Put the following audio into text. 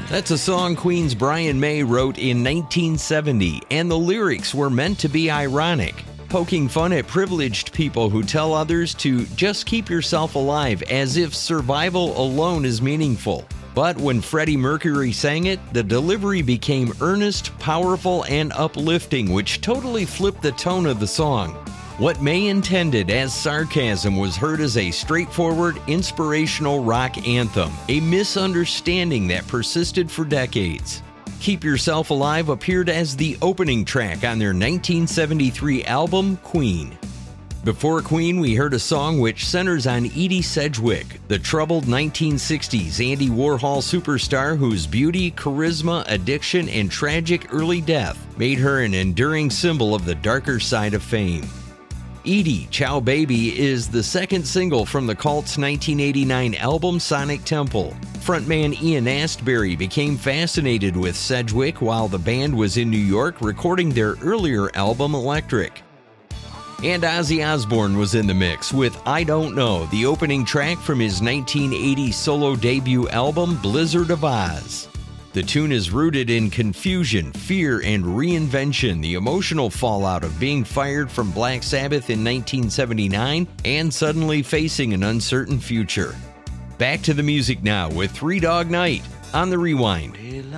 That's a song Queen's Brian May wrote in 1970, and the lyrics were meant to be ironic, poking fun at privileged people who tell others to just keep yourself alive as if survival alone is meaningful. But when Freddie Mercury sang it, the delivery became earnest, powerful, and uplifting, which totally flipped the tone of the song. What May intended as sarcasm was heard as a straightforward, inspirational rock anthem, a misunderstanding that persisted for decades. Keep Yourself Alive appeared as the opening track on their 1973 album, Queen. Before Queen, we heard a song which centers on Edie Sedgwick, the troubled 1960s Andy Warhol superstar whose beauty, charisma, addiction, and tragic early death made her an enduring symbol of the darker side of fame. Edie, Ciao Baby is the second single from the Cult's 1989 album Sonic Temple. Frontman Ian Astbury became fascinated with Sedgwick while the band was in New York recording their earlier album Electric. And Ozzy Osbourne was in the mix with I Don't Know, the opening track from his 1980 solo debut album Blizzard of Oz. The tune is rooted in confusion, fear, and reinvention, the emotional fallout of being fired from Black Sabbath in 1979 and suddenly facing an uncertain future. Back to the music now with Three Dog Night on The Rewind.